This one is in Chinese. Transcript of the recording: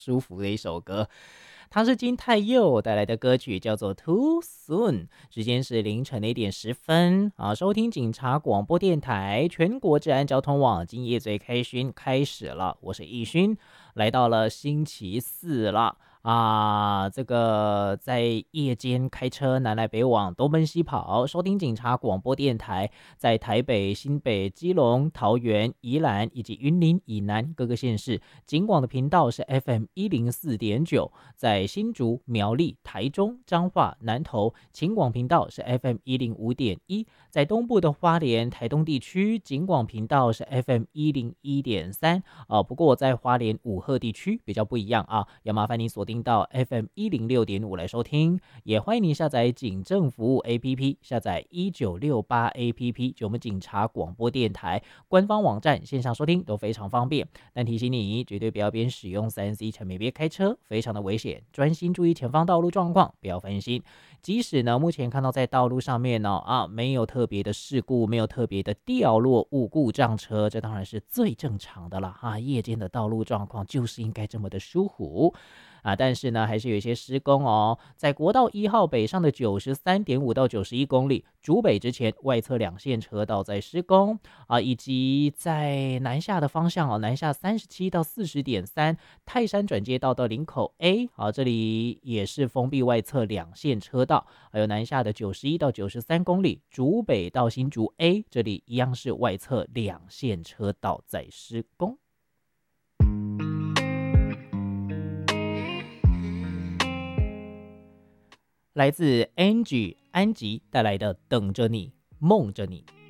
舒服的一首歌。他是金泰佑带来的歌曲，叫做《Too Soon》。时间是凌晨的1点10分啊！收听警察广播电台全国治安交通网，今夜最开心开始了。我是易勋，来到了星期四了。这个在夜间开车南来北往东奔西跑，收听警察广播电台，在台北、新北、基隆、桃园、宜兰以及云林以南各个县市，警广的频道是 FM104.9，在新竹、苗栗、台中、彰化、南投，警广频道是 FM105.1，在东部的花莲、台东地区，警广频道是 FM101.3。不过在花莲武鹤地区比较不一样啊，要麻烦你锁定到 FM106.5来收听，也欢迎你下载警政服务 APP， 下载1968 APP， 就我们警察广播电台官方网站，线上收听都非常方便。但提醒你，绝对不要边使用3C 产品边开车，非常的危险，专心注意前方道路状况，不要分心。即使呢，目前看到在道路上面呢，没有特别的事故，没有特别的掉落物、故障车，这当然是最正常的了啊！夜间的道路状况就是应该这么的疏忽。但是呢，还是有一些施工哦。在国道1号北上的93.5到91公里，竹北之前外侧2线车道在施工以及在南下的方向南下37到40.3泰山转接道到林口 A 这里也是封闭外侧2线车道，还有南下的91到93公里，竹北到新竹 A 这里一样是外侧2线车道在施工。来自 Angie 安吉带来的《等着你梦着你》。